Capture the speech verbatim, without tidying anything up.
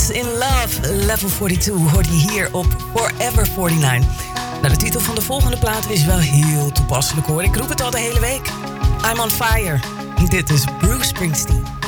Science in Love, Level tweeënveertig, hoort hij hier op Forever negenenveertig. Nou, de titel van de volgende plaat is wel heel toepasselijk hoor. Ik roep het al de hele week. I'm on fire. Dit is Bruce Springsteen.